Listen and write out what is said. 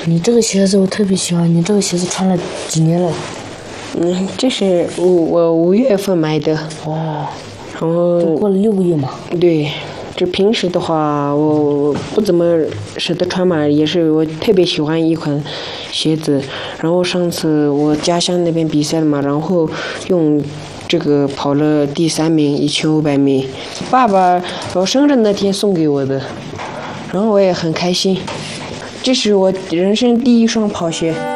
你这个鞋子我特别喜欢，你这个鞋子穿了几年了？ 这是我5月份买的。 哦， 然后都过了6个月嘛。 对，这平时的话我不怎么舍得穿嘛，也是我特别喜欢一款鞋子。然后上次我家乡那边比赛了嘛，然后用这个跑了第3名，1500米。爸爸我生日那天送给我的，然后我也很开心。这是我人生第1双跑鞋。